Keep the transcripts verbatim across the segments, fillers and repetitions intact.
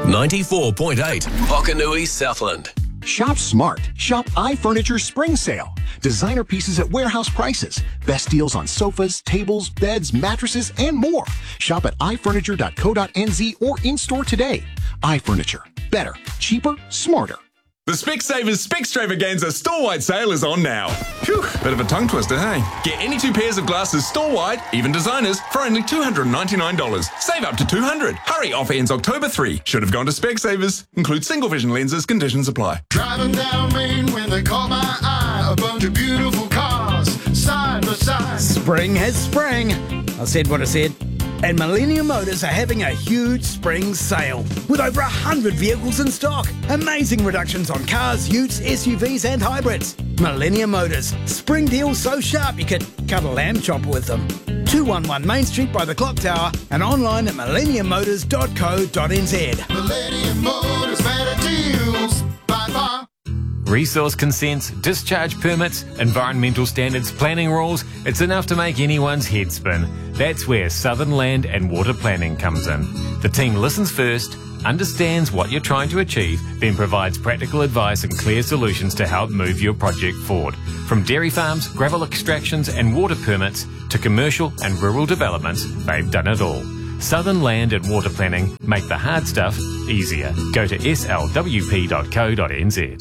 ninety-four point eight Hokanui Southland. Shop smart. Shop iFurniture Spring Sale. Designer pieces at warehouse prices. Best deals on sofas, tables, beds, mattresses, and more. Shop at i furniture dot co dot n z or in-store today. iFurniture. Better, cheaper, smarter. The Specsavers Specstravaganza store-wide sale is on now. Phew, bit of a tongue twister, hey? Get any two pairs of glasses store-wide, even designers, for only two hundred ninety-nine dollars. Save up to two hundred dollars. Hurry, offer ends October third. Should have gone to Specsavers. Include single vision lenses, conditions apply. Driving down Main when they caught my eye. A bunch of beautiful cars, side by side. Spring has sprang. I said what I said. And Millennium Motors are having a huge spring sale with over one hundred vehicles in stock. Amazing reductions on cars, utes, S U Vs and hybrids. Millennium Motors. Spring deals so sharp you could cut a lamb chop with them. two eleven Main Street by the Clock Tower and online at millennium motors dot co dot n z. Millennium Motors, better deals by far. Resource consents, discharge permits, environmental standards, planning rules, it's enough to make anyone's head spin. That's where Southern Land and Water Planning comes in. The team listens first, understands what you're trying to achieve, then provides practical advice and clear solutions to help move your project forward. From dairy farms, gravel extractions and water permits to commercial and rural developments, they've done it all. Southern Land and Water Planning make the hard stuff easier. Go to s l w p dot co dot n z.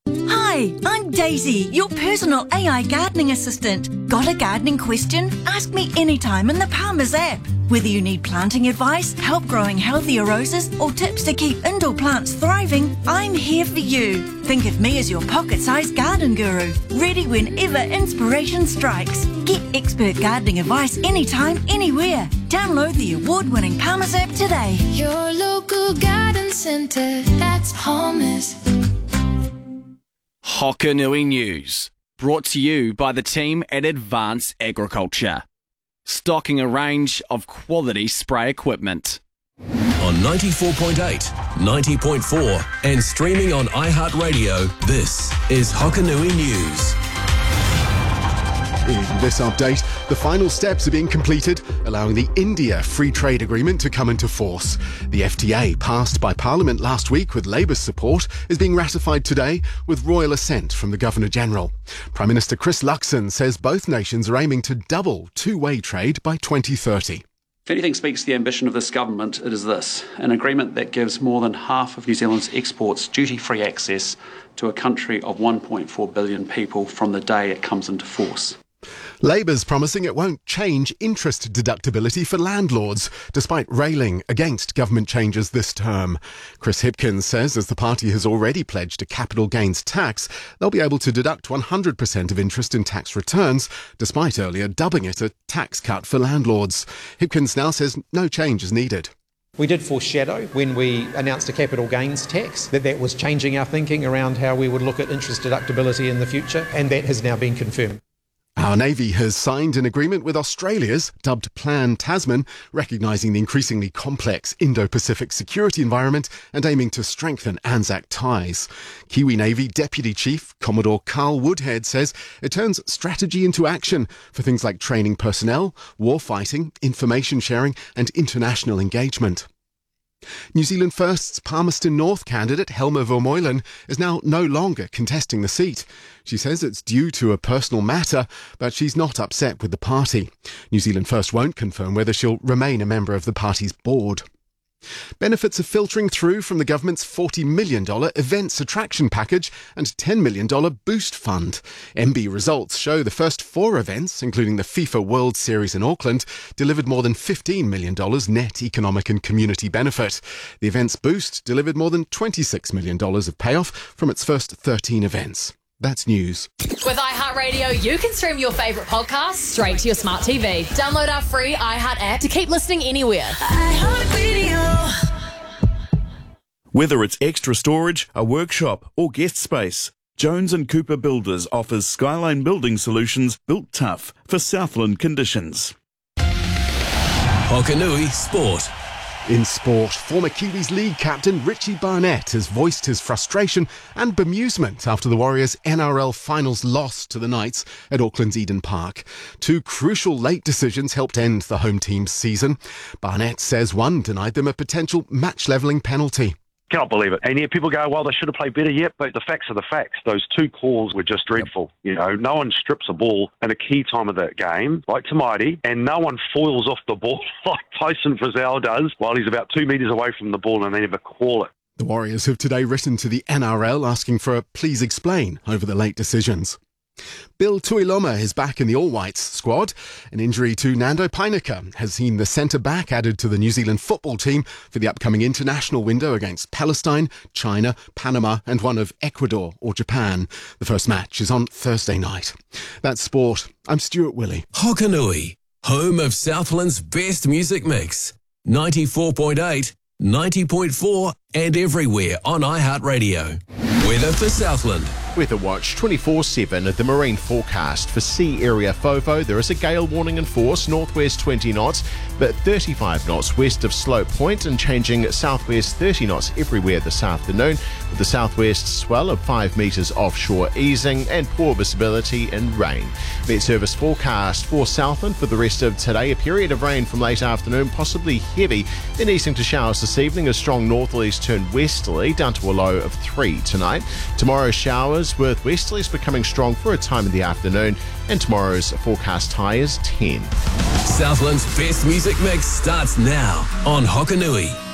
Hi, I'm Daisy, your personal A I gardening assistant. Got a gardening question? Ask me anytime in the Palmer's app. Whether you need planting advice, help growing healthier roses, or tips to keep indoor plants thriving, I'm here for you. Think of me as your pocket-sized garden guru, ready whenever inspiration strikes. Get expert gardening advice anytime, anywhere. Download the award-winning Palmer's app today. Your local garden centre, that's Palmer's. Hokanui News, brought to you by the team at Advance Agriculture, stocking a range of quality spray equipment. On ninety-four point eight, ninety point four and streaming on iHeartRadio, this is Hokanui News. In this update, the final steps are being completed, allowing the India Free Trade Agreement to come into force. The F T A, passed by Parliament last week with Labour's support, is being ratified today with royal assent from the Governor-General. Prime Minister Chris Luxon says both nations are aiming to double two-way trade by twenty thirty. If anything speaks to the ambition of this government, it is this: an agreement that gives more than half of New Zealand's exports duty-free access to a country of one point four billion people from the day it comes into force. Labour's promising it won't change interest deductibility for landlords, despite railing against government changes this term. Chris Hipkins says as the party has already pledged a capital gains tax, they'll be able to deduct one hundred percent of interest in tax returns, despite earlier dubbing it a tax cut for landlords. Hipkins now says no change is needed. We did foreshadow when we announced a capital gains tax that that was changing our thinking around how we would look at interest deductibility in the future, and that has now been confirmed. Our Navy has signed an agreement with Australia's, dubbed Plan Tasman, recognising the increasingly complex Indo-Pacific security environment and aiming to strengthen Anzac ties. Kiwi Navy Deputy Chief Commodore Carl Woodhead says it turns strategy into action for things like training personnel, warfighting, information sharing and international engagement. New Zealand First's Palmerston North candidate Helma Vermeulen is now no longer contesting the seat. She says it's due to a personal matter, but she's not upset with the party. New Zealand First won't confirm whether she'll remain a member of the party's board. Benefits are filtering through from the government's forty million dollars events attraction package and ten million dollars boost fund. M B results show the first four events, including the FIFA World Series in Auckland, delivered more than fifteen million dollars net economic and community benefit. The events boost delivered more than twenty-six million dollars of payoff from its first thirteen events. That's news. With iHeartRadio, you can stream your favourite podcasts straight to your smart T V. Download our free iHeart app to keep listening anywhere. iHeartRadio. Whether it's extra storage, a workshop or guest space, Jones and Cooper Builders offers Skyline Building Solutions built tough for Southland conditions. Hokanui Sport. In sport, former Kiwis league captain Richie Barnett has voiced his frustration and bemusement after the Warriors' N R L finals loss to the Knights at Auckland's Eden Park. Two crucial late decisions helped end the home team's season. Barnett says one denied them a potential match-levelling penalty. Cannot believe it. And yeah, people go, well, they should have played better. Yep, but the facts are the facts. Those two calls were just dreadful. Yep. You know, no one strips a ball in a key time of that game, like Tamaiti, and no one foils off the ball like Tyson Frizzell does while he's about two metres away from the ball, and they never call it. The Warriors have today written to the N R L asking for a please explain over the late decisions. Bill Tuiloma is back in the All Whites squad. An injury to Nando Painaka has seen the centre-back added to the New Zealand football team for the upcoming international window against Palestine, China, Panama and one of Ecuador or Japan. The first match is on Thursday night. That's sport. I'm Stuart Willey. Hokanui, home of Southland's best music mix. ninety-four point eight, ninety point four and everywhere on iHeartRadio. Weather for Southland. Weather Watch twenty-four seven at the marine forecast. For sea area FOFO, there is a gale warning in force, northwest twenty knots, but thirty-five knots west of Slope Point and changing southwest thirty knots everywhere this afternoon, with the southwest swell of five metres offshore easing and poor visibility and rain. Met Service forecast for Southland for the rest of today, a period of rain from late afternoon, possibly heavy, then easing to showers this evening. A strong northerlies turn westerly down to a low of three tonight. Tomorrow showers with westerlies becoming strong for a time in the afternoon, and tomorrow's forecast high is ten. Southland's best music mix starts now on Hokanui.